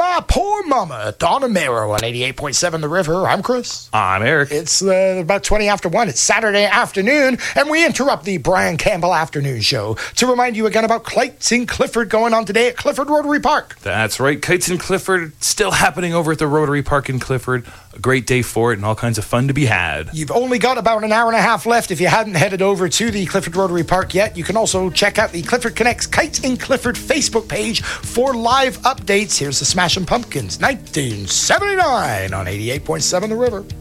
My Poor Mama, Donna Mero on 88.7 The River. I'm Chris. I'm Eric. It's about 20 after 1. It's Saturday afternoon, and we interrupt the Brian Campbell Afternoon Show to remind you again about Kites in Clifford going on today at Clifford Rotary Park. That's right. Kites in Clifford still happening over at the Rotary Park in Clifford. A great day for it and all kinds of fun to be had. You've only got about an hour and a half left if you hadn't headed over to the Clifford Rotary Park yet. You can also check out the Clifford Connects Kites in Clifford Facebook page for live updates. Here's the Smashing Pumpkins, 1979 on 88.7 The River.